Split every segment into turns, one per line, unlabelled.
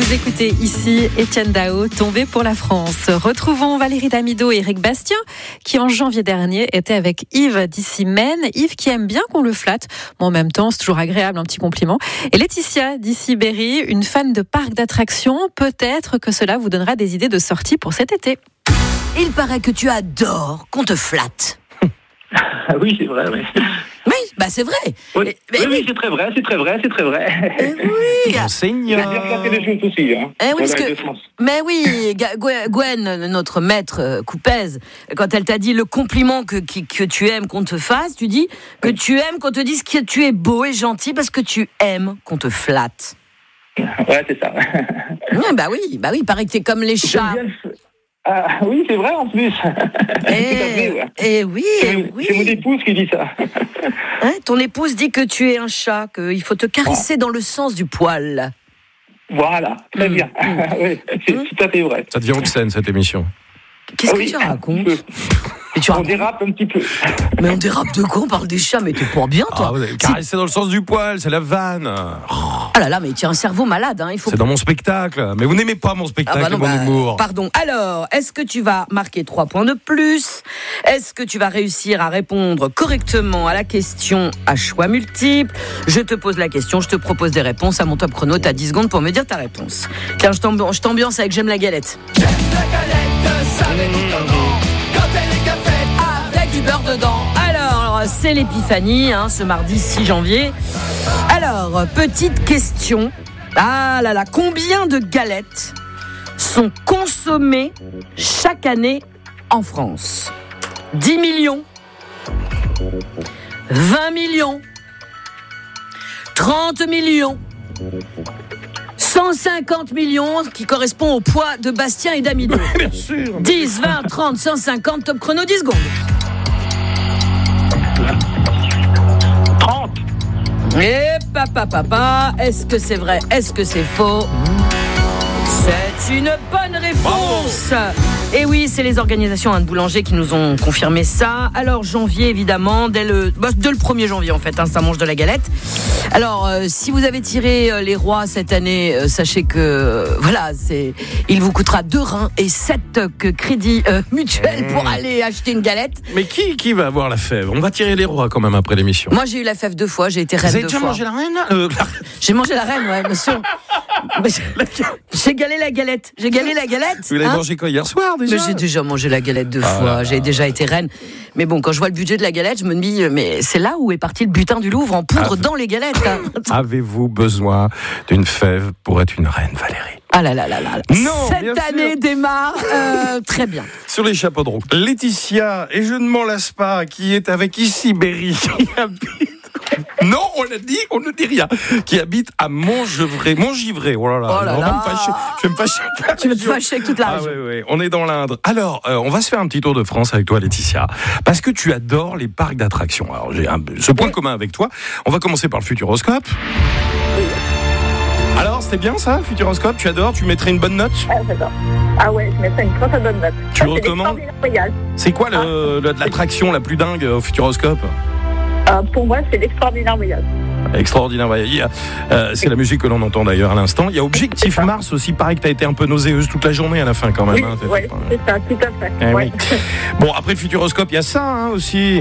Vous écoutez ici Étienne Dao, Tombé pour la France. Retrouvons Valérie Damido et Eric Bastien, qui en janvier dernier étaient avec Yves d'ici Maine. Yves qui aime bien qu'on le flatte, mais en même temps c'est toujours agréable, un petit compliment. Et Laetitia d'ici Berry, une fan de parcs d'attractions. Peut-être que cela vous donnera des idées de sortie pour cet été.
Il paraît que tu adores qu'on te flatte.
Oui, c'est vrai, oui.
Oui, bah c'est vrai.
Oui, oui, c'est très vrai.
Oui.
Seigneur. J'ai regardé les choses aussi. Hein.
Mais oui, Gwen, notre maître Coupez, quand elle t'a dit le compliment que tu aimes qu'on te fasse, tu dis que tu aimes qu'on te dise que tu es beau et gentil parce que tu aimes qu'on te flatte.
Ouais, c'est ça.
Bah oui, il paraît que t'es comme les chats.
Oui, c'est vrai en plus.
Et oui.
C'est mon épouse qui dit ça.
Hein, ton épouse dit que tu es un chat, qu'il faut te caresser dans le sens du poil.
Voilà, très bien. Oui, c'est tout à fait vrai.
Ça devient obscène cette émission.
Qu'est-ce que tu racontes ?
On dérape un petit peu.
Mais on dérape de quoi ? On parle des chats, mais t'es pour bien, toi.
Vous avez caressé dans le sens du poil, c'est la vanne.
Ah là là, mais tu as un cerveau malade, hein.
C'est dans mon spectacle. Mais vous n'aimez pas mon spectacle et mon humour.
Pardon. Alors, est-ce que tu vas marquer 3 points de plus ? Est-ce que tu vas réussir à répondre correctement à la question à choix multiples ? Je te pose la question, je te propose des réponses. À mon top chrono, t'as 10 secondes pour me dire ta réponse. Tiens, je t'ambiance avec J'aime la galette. J'aime la galette, ça met tout dedans. Quand elle est faite avec du beurre dedans. Alors, c'est l'épiphanie, ce mardi 6 janvier. Alors, petite question. Ah là là, combien de galettes sont consommées chaque année en France ? 10 millions, 20 millions, 30 millions, 150 millions, qui correspond au poids de Bastien et d'Amido.
Bien sûr.
10, 20, 30, 150, top chrono, 10 secondes.
30.
Et papa, est-ce que c'est vrai ? Est-ce que c'est faux ? C'est une bonne réponse. Et oui, c'est les organisations de boulangers qui nous ont confirmé ça. Alors, janvier, évidemment, dès le 1er janvier, en fait, ça mange de la galette. Alors, si vous avez tiré les rois cette année, sachez que, il vous coûtera 2 reins et 7 crédits mutuels pour aller acheter une galette.
Mais qui va avoir la fève ? On va tirer les rois quand même après l'émission.
Moi, j'ai eu la fève 2 fois, j'ai été reine 2 fois.
Vous avez déjà mangé la reine ?
J'ai mangé la reine, ouais, monsieur. J'ai galé la galette. Vous
l'avez mangé quoi, hier soir déjà ?
Mais j'ai déjà mangé la galette 2 fois. J'ai déjà été reine. Mais bon, quand je vois le budget de la galette, je me dis, mais c'est là où est parti le butin du Louvre en poudre dans les galettes.
Avez-vous besoin d'une fève pour être une reine, Valérie ?
Ah là là.
Non,
cette année démarre très bien.
Sur les chapeaux de roue, Laetitia, et je ne m'en lasse pas, qui est avec ici Berry, qui habite... Non, on ne dit rien. Qui habite à Montgivray. Oh là là. Je vais me fâcher.
Tu vas te fâcher avec toute la région.
Oui. On est dans l'Indre. Alors, on va se faire un petit tour de France avec toi, Laetitia, parce que tu adores les parcs d'attractions. Alors, j'ai ce point commun avec toi. On va commencer par le Futuroscope. Alors, c'était bien ça, Futuroscope ? Tu adores ? Tu mettrais une bonne note ?
J'adore. Ah ouais, je mettrais une très très bonne note.
Tu le recommandes ? C'est quoi l'attraction la plus dingue au Futuroscope ?
Pour moi, c'est l'extraordinaire voyage.
Extraordinaire voyage. C'est la musique que l'on entend d'ailleurs à l'instant. Il y a Objectif Mars aussi. Pareil que tu as été un peu nauséeuse toute la journée à la fin quand même.
Oui, c'est ça, tout à fait.
Oui. Bon, après le Futuroscope, il y a ça aussi.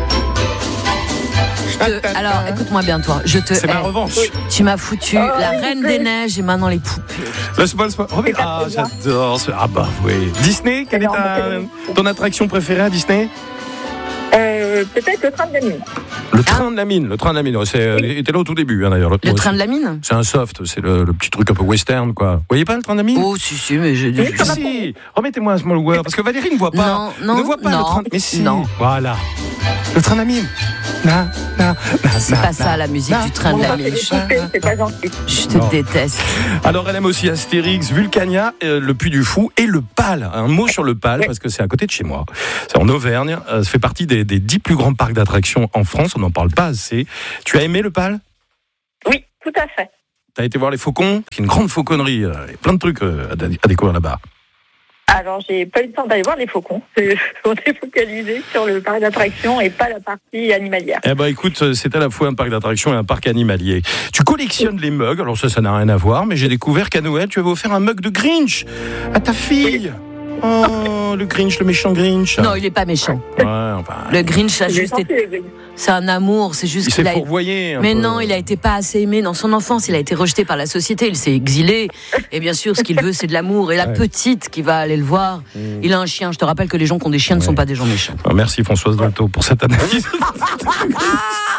Alors, écoute-moi bien, toi.
C'est ma revanche.
Tu m'as foutu la Reine des Neiges et maintenant les poupées.
J'adore. Oui. Disney, quelle est ton attraction préférée à Disney ?
Peut-être le train de la mine.
Le train de la mine. Était là au tout début, d'ailleurs.
Le train de la mine ?
C'est un soft, c'est le petit truc un peu western, quoi. Vous voyez pas le train de la mine ?
Oh, si, mais j'ai dit.
Si, remettez-moi un small world, parce que Valérie ne voit pas.
Non,
ne voit pas le train. Mais si.
Non.
Voilà. Le train de la mine.
C'est pas ça la musique du train de la mine.
C'est pas gentil.
Je te déteste.
Alors elle aime aussi Astérix, Vulcania, le Puy du Fou et le PAL. Un mot sur le PAL parce que c'est à côté de chez moi. C'est en Auvergne. Ça fait partie des 10 plus grands parcs d'attractions en France. On n'en parle pas assez. Tu as aimé le PAL ?
Oui, tout à fait.
T'as été voir les faucons ? C'est une grande fauconnerie. Il y a plein de trucs à découvrir là-bas.
Alors, j'ai pas eu le temps d'aller voir les faucons. On est focalisé sur le parc d'attractions et pas la partie animalière.
Eh ben, écoute, c'est à la fois un parc d'attractions et un parc animalier. Tu collectionnes les mugs, alors ça n'a rien à voir, mais j'ai découvert qu'à Noël, tu avais offert un mug de Grinch à ta fille. Oh, le Grinch, le méchant Grinch.
Non, il est pas méchant.
Ouais, enfin.
Le Grinch a
J'ai
juste
senti
été...
les
C'est un amour, c'est juste
Il s'est
qu'il a...
fourvoyé.
Mais
peu.
non, il a été pas assez aimé dans son enfance, il a été rejeté par la société, il s'est exilé. Et bien sûr, ce qu'il veut, c'est de l'amour. Et la petite qui va aller le voir, il a un chien. Je te rappelle que les gens qui ont des chiens ne sont pas des gens méchants.
Merci Françoise Dolto pour cette analyse.